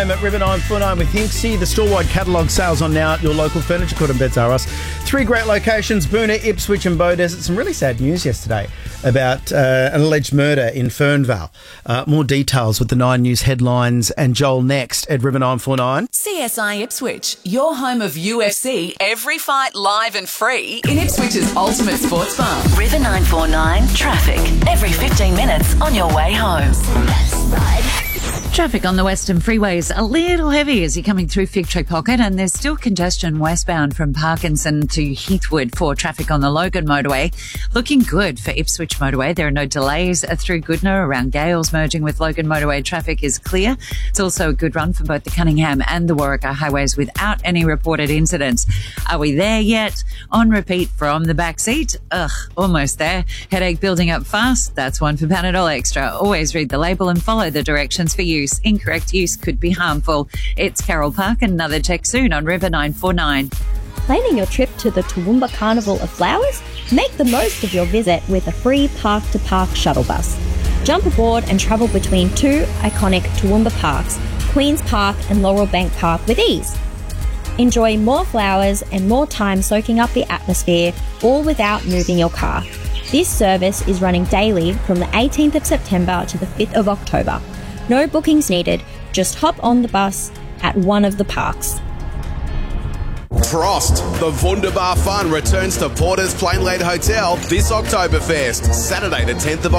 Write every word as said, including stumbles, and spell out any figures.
home at River nine four nine with Hinksy. The store-wide catalogue sales on now at your local Furniture Court and Beds R Us. Three great locations, Boonah, Ipswich and Bow Desert. Some really sad news yesterday about uh, an alleged murder in Fernvale. Uh, more details with the Nine News headlines and Joel next at River nine four nine. C S I Ipswich, your home of U F C, every fight live and free in Ipswich's ultimate sports bar. River nine four nine traffic. Every fifteen minutes on your way home. Traffic on the Western freeways a little heavy as you're coming through Fig Tree Pocket, and there's still congestion westbound from Parkinson to Heathwood for traffic on the Logan motorway. Looking good for Ipswich motorway. There are no delays through Goodna around Gales. Merging with Logan motorway traffic is clear. It's also a good run for both the Cunningham and the Warwick highways without any reported incidents. Are we there yet? On repeat from the back seat. Ugh, almost there. Headache building up fast. That's one for Panadol Extra. Always read the label and follow the directions for use. Incorrect use could be harmful. It's Carol Park. Another check soon on River nine four nine. Planning your trip to the Toowoomba Carnival of Flowers? Make the most of your visit with a free park-to-park shuttle bus. Jump aboard and travel between two iconic Toowoomba parks, Queen's Park and Laurel Bank Park, with ease. Enjoy more flowers and more time soaking up the atmosphere, all without moving your car. This service is running daily from the eighteenth of September to the fifth of October. No bookings needed, just hop on the bus at one of the parks. Frost, the Wunderbar Fun returns to Porter's Plainland Hotel this Oktoberfest, Saturday the tenth of